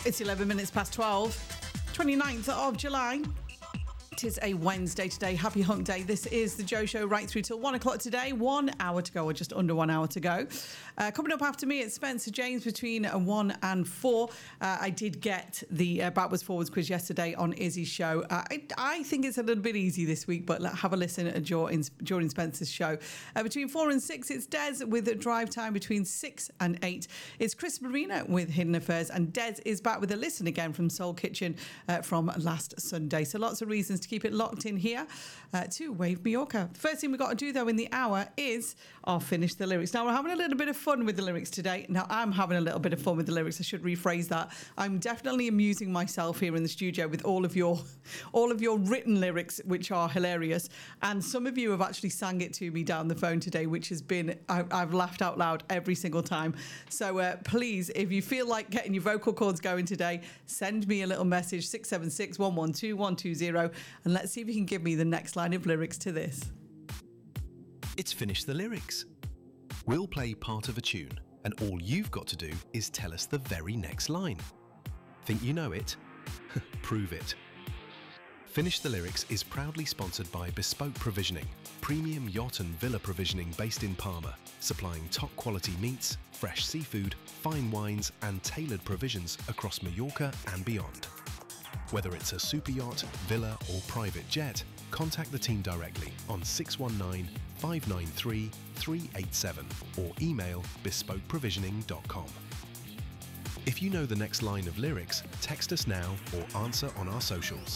It's 11 minutes past 12, 29th of July. It is a Wednesday today. Happy Hump Day. This is the Joe Show right through till 1 o'clock today. 1 hour to go, or just under 1 hour to go. Coming up after me, it's Spencer James between 1 and 4. I did get the backwards forwards quiz yesterday on Izzy's show. I think it's a little bit easy this week, but have a listen at Jordan Spencer's show. Between 4 and 6, it's Des with Drive Time. Between 6 and 8, it's Chris Marina with Hidden Affairs. And Des is back with a listen again from Soul Kitchen from last Sunday. So lots of reasons to keep it locked in here to Wave Mallorca. The first thing we've got to do, though, in the hour is I'll finish the lyrics. Now, we're having a little bit of fun with the lyrics today. Now, I'm having a little bit of fun with the lyrics. I should rephrase that. I'm definitely amusing myself here in the studio with all of your written lyrics, which are hilarious. And some of you have actually sang it to me down the phone today, which has been, I've laughed out loud every single time. So please, if you feel like getting your vocal cords going today, send me a little message, 676 112 120, and let's see if you can give me the next line of lyrics to this. It's Finish the Lyrics. We'll play part of a tune, and all you've got to do is tell us the very next line. Think you know it? Prove it. Finish the Lyrics is proudly sponsored by Bespoke Provisioning, premium yacht and villa provisioning based in Palma, supplying top quality meats, fresh seafood, fine wines and tailored provisions across Mallorca and beyond. Whether it's a super yacht, villa or private jet, contact the team directly on 619 593 387 or email bespokeprovisioning.com. If you know the next line of lyrics, text us now or answer on our socials.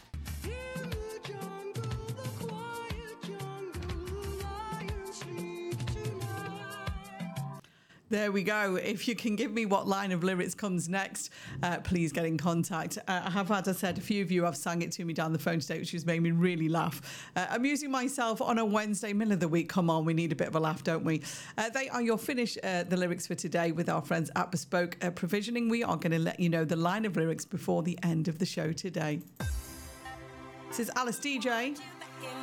There we go. If you can give me what line of lyrics comes next, please get in contact. I have, as I said, a few of you have sang it to me down the phone today, which has made me really laugh. Amusing myself on a Wednesday, middle of the week. Come on, we need a bit of a laugh, don't we? They are your finish the lyrics for today with our friends at Bespoke Provisioning. We are going to let you know the line of lyrics before the end of the show today. This is Alice DJ.